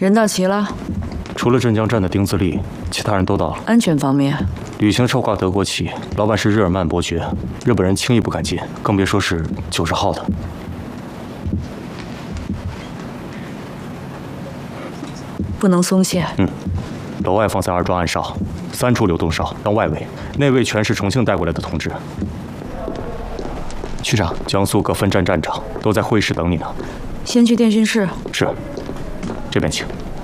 人到齐了。 除了镇江站的丁自立，其他人都到了。 安全方面， 旅行社挂德国旗，老板是日耳曼伯爵，日本人轻易不敢进，更别说是90号的。 不能松懈。 楼外放3二装暗哨，3处流动哨，让外围、内卫全是重庆带过来的同志。区长，江苏各分站站长都在会议室等你呢。 先去电讯室。 是，这边请。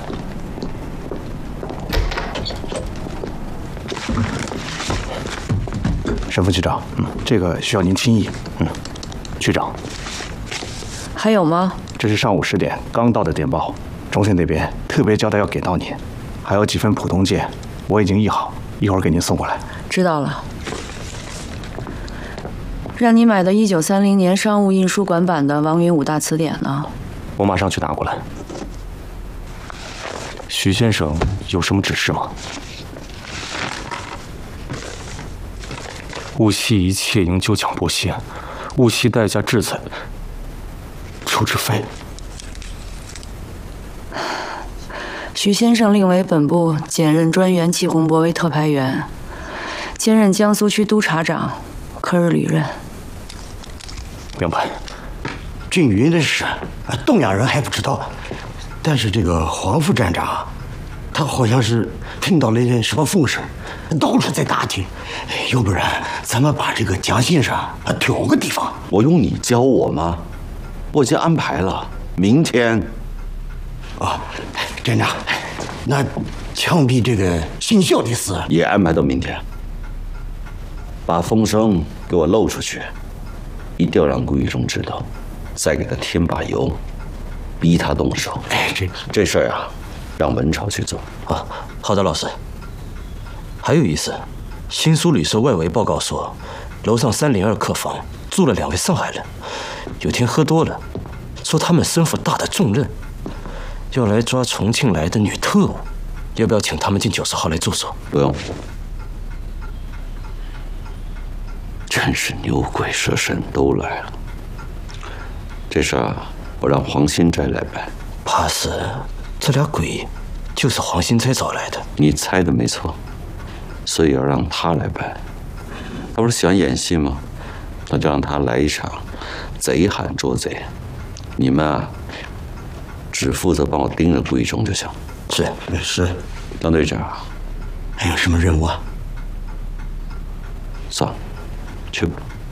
沈副区长，这个需要您亲译。 区长， 还有吗？ 这是上午10点刚到的电报，中线那边特别交代要给到您，还有几份普通件，我已经译好，一会儿给您送过来。 知道了。让你买的1930年商务印书馆版的王云武大词典呢？ 我马上去拿过来。徐先生有什么指示吗？勿惜一切营救蒋伯锡，勿惜代价制裁楚志飞。 徐先生令为本部检任专员季洪博为特派员，兼任江苏区督察长，可日履任。 明白。 俊云的事，东阳人还不知道，但是这个黄副站长，他好像是听到了一点什么风声，到处在打听。要不然咱们把这个蒋先生挑个地方。 我用你教我吗？我已经安排了，明天。 站长，那枪毙这个姓肖的事也安排到明天。把风声给我漏出去，一定要让顾玉忠知道，再给他添把油，逼他动手。这事儿啊，让文超去做。 好的，老师。还有一事，新苏旅社外围报告说，楼上302客房住了2位上海人，有天喝多了，说他们身负大的重任，要来抓重庆来的女特务，要不要请他们进90号来驻守？ 不用。真是牛鬼蛇神都来了。这事儿我让黄新斋来办。 怕是这俩鬼就是黄新斋找来的。 你猜的没错，所以要让他来办。他不是喜欢演戏吗？那就让他来一场贼喊捉贼。你们啊，只负责帮我盯着顾一中就行。 是。 张队长， 还有什么任务啊？ 算了，去吧。